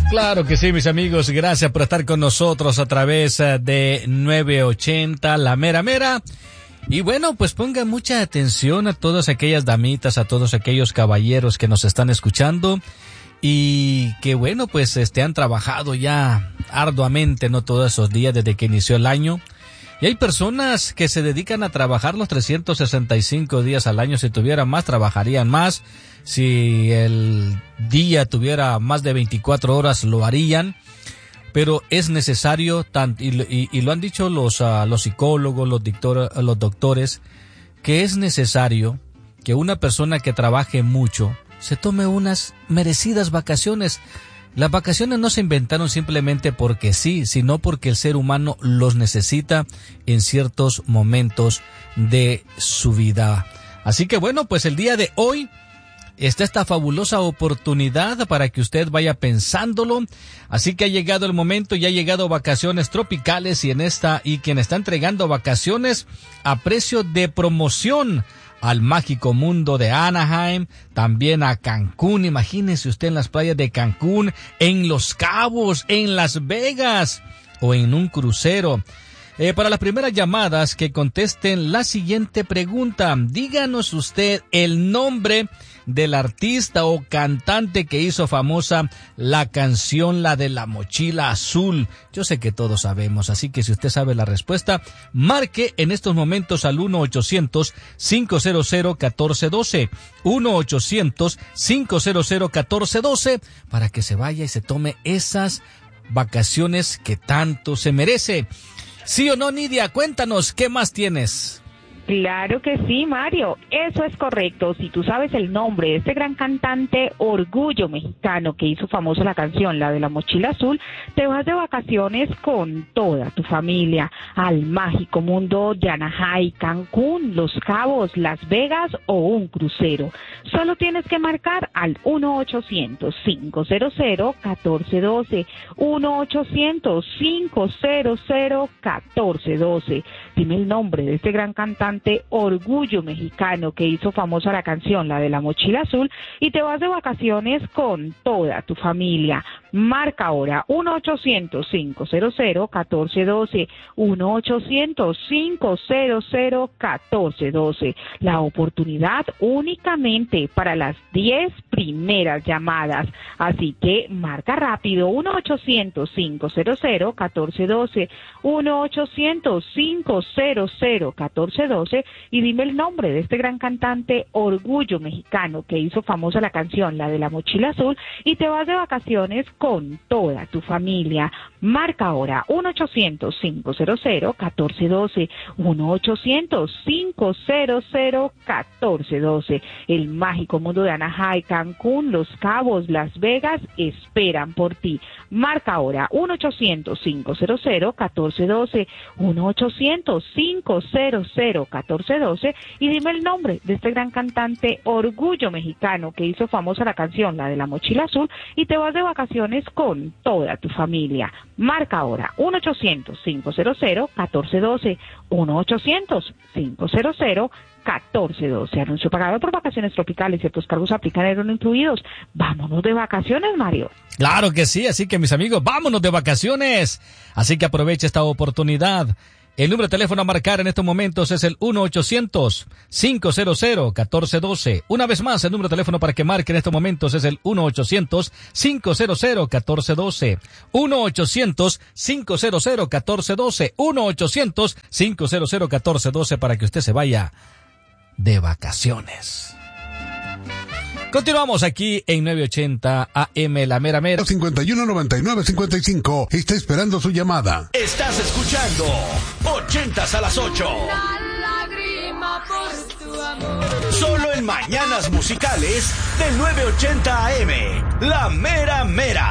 Claro que sí, mis amigos, gracias por estar con nosotros a través de 980, La Mera Mera. Y bueno, pues pongan mucha atención a todas aquellas damitas, a todos aquellos caballeros que nos están escuchando y que bueno, pues han trabajado ya arduamente, ¿no? Todos esos días desde que inició el año. Y hay personas que se dedican a trabajar los 365 días al año. Si tuvieran más, trabajarían más. Si el día tuviera más de 24 horas, lo harían. Pero es necesario, y lo han dicho los psicólogos, los doctores, que es necesario que una persona que trabaje mucho se tome unas merecidas vacaciones. Las vacaciones no se inventaron simplemente porque sí, sino porque el ser humano los necesita en ciertos momentos de su vida. Así que bueno, pues el día de hoy está esta fabulosa oportunidad para que usted vaya pensándolo. Así que ha llegado el momento, ya ha llegado vacaciones tropicales y quien está entregando vacaciones a precio de promoción al mágico mundo de Anaheim, también a Cancún. Imagínese usted en las playas de Cancún, en Los Cabos, en Las Vegas o en un crucero. Para las primeras llamadas que contesten la siguiente pregunta, díganos usted el nombre del artista o cantante que hizo famosa la canción, la de la mochila azul. Yo sé que todos sabemos, así que si usted sabe la respuesta, marque en estos momentos al 1-800-500-1412, 1-800-500-1412, para que se vaya y se tome esas vacaciones que tanto se merece. ¿Sí o no, Nidia? Cuéntanos, ¿qué más tienes? Claro que sí, Mario, eso es correcto. Si tú sabes el nombre de este gran cantante orgullo mexicano que hizo famosa la canción, la de la mochila azul, te vas de vacaciones con toda tu familia al mágico mundo de Anaheim, Cancún, Los Cabos, Las Vegas o un crucero. Solo tienes que marcar al 1-800-500-1412, 1-800-500-1412. Dime el nombre de este gran cantante orgullo mexicano que hizo famosa la canción, la de la mochila azul, y te vas de vacaciones con toda tu familia. Marca ahora 1-800-500-1412, 1-800-500-1412. La oportunidad únicamente para las 10 primeras llamadas. Así que marca rápido 1-800-500-1412, 1-800-500-1412 y dime el nombre de este gran cantante orgullo mexicano que hizo famosa la canción, la de la mochila azul, y te vas de vacaciones con toda tu familia. Marca ahora 1-800-500-1412, 1-800-500-1412. El mágico mundo de Anaheim, Cancún, Los Cabos, Las Vegas esperan por ti. Marca ahora 1-800-500-1412, 1-800-500-1412 y dime el nombre de este gran cantante orgullo mexicano que hizo famosa la canción, la de la mochila azul, y te vas de vacaciones con toda tu familia. Marca ahora 1-800-500-1412, 1-800-500-1412. Anuncio pagado por Vacaciones Tropicales. Ciertos cargos aplican, no incluidos. Vámonos de vacaciones, Mario. Claro que sí, así que mis amigos, vámonos de vacaciones. Así que aproveche esta oportunidad. El número de teléfono a marcar en estos momentos es el 1-800-500-1412. Una vez más, el número de teléfono para que marque en estos momentos es el 1-800-500-1412. 1-800-500-1412. 1-800-500-1412 para que usted se vaya de vacaciones. Continuamos aquí en 980 AM, La Mera Mera. 519955 está esperando su llamada. Estás escuchando 80s a las 8. Solo en Mañanas Musicales de 980 AM, La Mera Mera.